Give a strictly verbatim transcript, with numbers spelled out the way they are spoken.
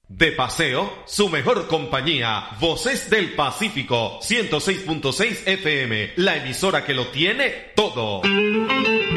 De paseo, su mejor compañía, Voces del Pacífico, ciento seis punto seis F M, la emisora que lo tiene todo.